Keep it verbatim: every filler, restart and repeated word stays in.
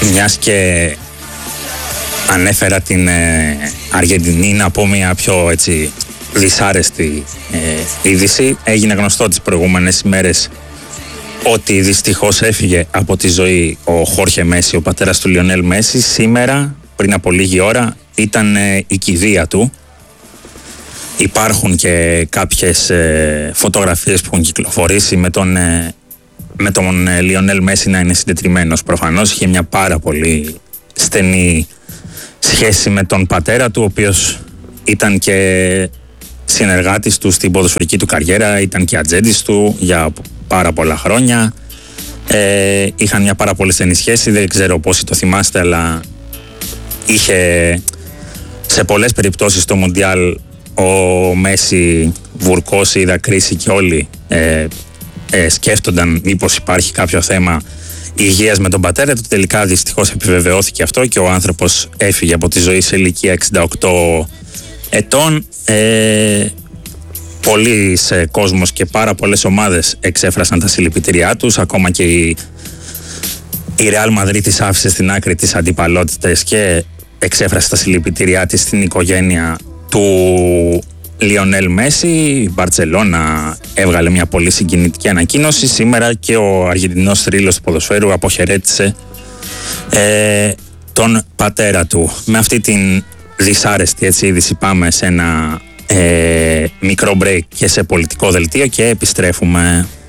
Μιας και ανέφερα την ε, Αργεντινή, να πω μια πιο έτσι δυσάρεστη ε, είδηση. Έγινε γνωστό τις προηγούμενες ημέρες ότι δυστυχώς έφυγε από τη ζωή ο Χόρχε Μέση, ο πατέρας του Λιονέλ Μέση. Σήμερα, πριν από λίγη ώρα, ήταν ε, η κηδεία του. Υπάρχουν και κάποιες ε, φωτογραφίες που έχουν κυκλοφορήσει με τον, ε, με τον ε, Λιονέλ Μέση να είναι συντετριμμένος. Προφανώς είχε μια πάρα πολύ στενή σχέση με τον πατέρα του, ο οποίος ήταν και συνεργάτης του στην ποδοσφαιρική του καριέρα, ήταν και ατζέντης του για πάρα πολλά χρόνια. Ε, είχαν μια πάρα πολύ στενή σχέση, δεν ξέρω πόσοι το θυμάστε, αλλά είχε σε πολλές περιπτώσεις στο Μουντιάλ ο Μέση βουρκώσει, είδα κρίση και όλοι ε, ε, σκέφτονταν μήπως υπάρχει κάποιο θέμα υγείας με τον πατέρα του. Τελικά δυστυχώς επιβεβαιώθηκε αυτό και ο άνθρωπος έφυγε από τη ζωή σε ηλικία εξήντα οκτώ ετών. Ε, πολλοί σε κόσμος και πάρα πολλές ομάδες εξέφρασαν τα συλληπιτήριά τους. Ακόμα και η, η Ρεάλ Μαδρίτης άφησε στην άκρη τις αντιπαλότητες και εξέφρασε τα συλληπιτήριά της στην οικογένεια του Λιονέλ Μέση. Η Μπαρτσελώνα έβγαλε μια πολύ συγκινητική ανακοίνωση. Σήμερα και ο Αργεντινός θρύλος του ποδοσφαίρου αποχαιρέτησε ε, τον πατέρα του. Με αυτή την δυσάρεστη έτσι είδηση πάμε σε ένα ε, μικρό break και σε πολιτικό δελτίο και επιστρέφουμε.